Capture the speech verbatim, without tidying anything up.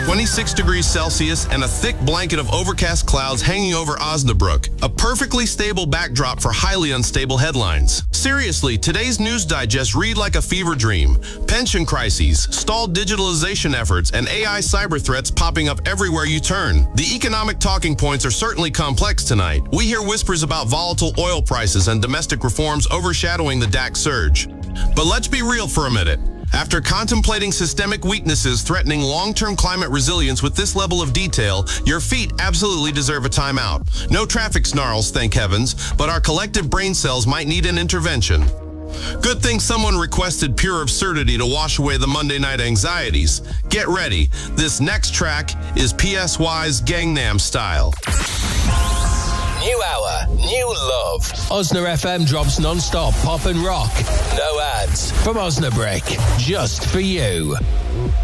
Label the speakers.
Speaker 1: twenty-six degrees Celsius, and a thick blanket of overcast clouds hanging over Osnabrück. A perfectly stable backdrop for highly unstable headlines. Seriously, today's news digest read like a fever dream. Pension crises, stalled digitalization efforts, and A I cyber threats popping up everywhere you turn. The economic talking points are certainly complex tonight. We hear whispers about volatile oil prices and domestic reforms overshadowing the D A X surge. But let's be real for a minute. After contemplating systemic weaknesses threatening long-term climate resilience with this level of detail, your feet absolutely deserve a timeout. No traffic snarls, thank heavens, but our collective brain cells might need an intervention. Good thing someone requested pure absurdity to wash away the Monday night anxieties. Get ready. This next track is P S Y's Gangnam Style.
Speaker 2: New hour, new love. Osna F M drops non-stop pop and rock. No ads. From Osnabrück, just for you.